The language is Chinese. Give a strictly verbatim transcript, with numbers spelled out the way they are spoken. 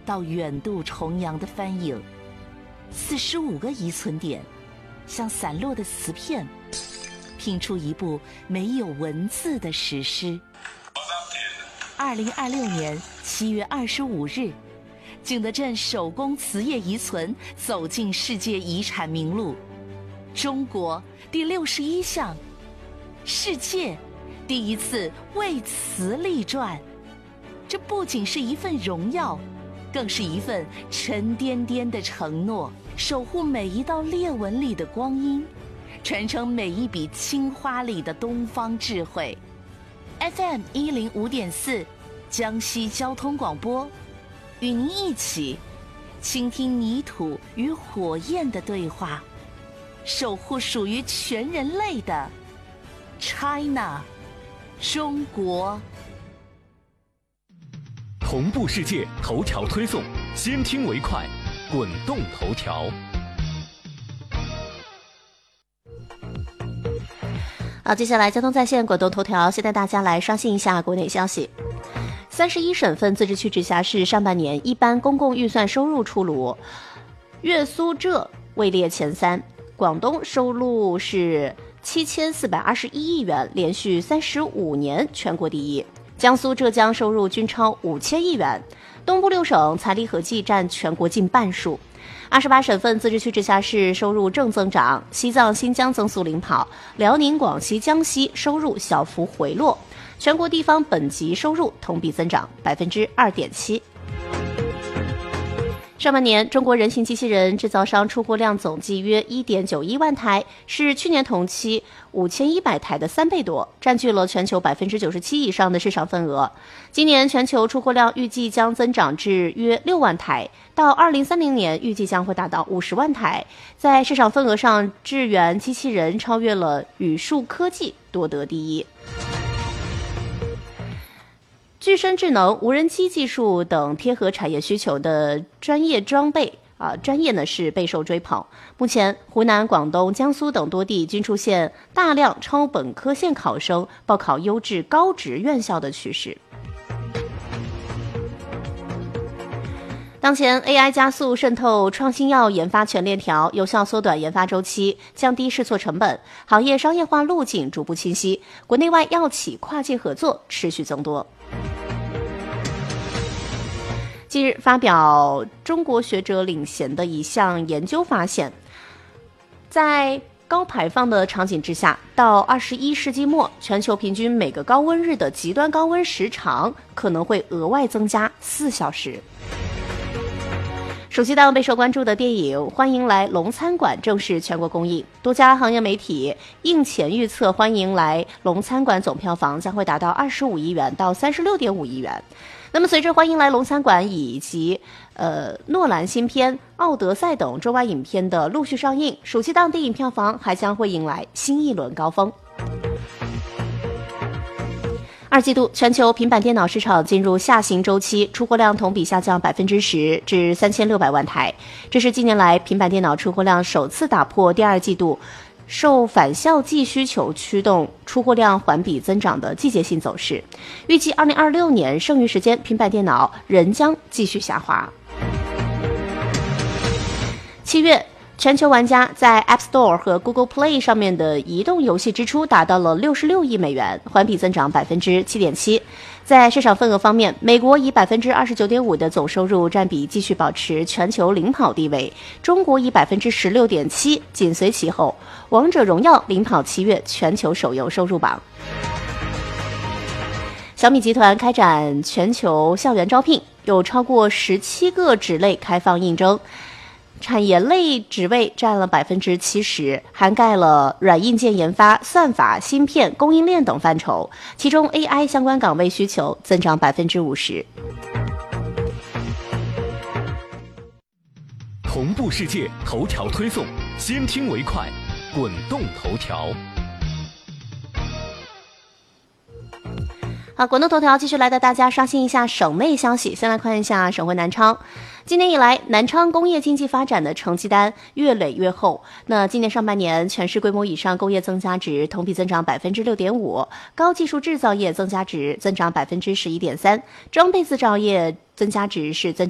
到远渡重洋的帆影，四十五个遗存点像散落的瓷片，拼出一部没有文字的史诗。二零二六年七月二十五日，景德镇手工瓷业遗存走进世界遗产名录，中国第六十一项，世界第一次为瓷立传。这不仅是一份荣耀，更是一份沉甸甸的承诺，守护每一道裂纹里的光阴，传承每一笔青花里的东方智慧。F M 一零五点四，江西交通广播，与您一起倾听泥土与火焰的对话，守护属于全人类的 China 中国。 同步世界头条推送，先听为快，滚动头条。 好，接下来交通在线滚动头条，先带大家来刷新一下国内消息。三十一省份自治区直辖市上半年一般公共预算收入出炉，粤苏浙位列前三，广东收入是七千四百二十一亿元，连续三十五年全国第一。江苏、浙江收入均超五千亿元，东部六省财力合计占全国近半数。二十八省份自治区直辖市收入正增长，西藏、新疆增速领跑，辽宁、广西、江西收入小幅回落。全国地方本级收入同比增长百分之二点七。上半年，中国人形机器人制造商出货量总计约 一点九一万台，是去年同期五千一百台的三倍多，占据了全球百分之九十七以上的市场份额。今年全球出货量预计将增长至约六万台，到二零三零年预计将会达到五十万台。在市场份额上，智源机器人超越了宇树科技，夺得第一。具身智能、无人机技术等贴合产业需求的专业装备啊，专业呢是备受追捧。目前，湖南、广东、江苏等多地均出现大量超本科线考生报考优质高职院校的趋势。当前 A I 加速渗透创新药研发全链条，有效缩短研发周期，降低试错成本，行业商业化路径逐步清晰，国内外药企跨界合作持续增多。近日发表中国学者领衔的一项研究发现，在高排放的场景之下，到二十一世纪末，全球平均每个高温日的极端高温时长可能会额外增加四小时。暑期档备受关注的电影《欢迎来龙餐馆》正式全国公映，多家行业媒体映前预测《欢迎来龙餐馆》总票房将会达到二十五亿元到三十六点五亿元。那么，随着《欢迎来龙餐馆》以及呃诺兰新片《奥德赛》等中外影片的陆续上映，暑期档电影票房还将会迎来新一轮高峰。二季度全球平板电脑市场进入下行周期，出货量同比下降百分之十至三千六百万台，这是近年来平板电脑出货量首次打破第二季度受返校季需求驱动出货量环比增长的季节性走势。预计二零二六年剩余时间，平板电脑仍将继续下滑。七月，全球玩家在 App Store 和 Google Play 上面的移动游戏支出达到了六十六亿美元，环比增长百分之七点七。在市场份额方面，美国以百分之二十九点五的总收入占比继续保持全球领跑地位，中国以百分之十六点七紧随其后。王者荣耀领跑七月全球手游收入榜。小米集团开展全球校园招聘，有超过十七个职类开放应征。产业类职位占了百分之七十，涵盖了软硬件研发、算法、芯片、供应链等范畴，其中 A I 相关岗位需求增长百分之五十。 同步世界头条推送，先听为快，滚动头条。 好，滚动头条继续来带大家刷新一下省内消息。先来看一下省会南昌。今年以来，南昌工业经济发展的成绩单越垒越厚。那今年上半年，全市规模以上工业增加值同比增长百分之六点五，高技术制造业增加值增长百分之十一点三，装备制造业增加值是增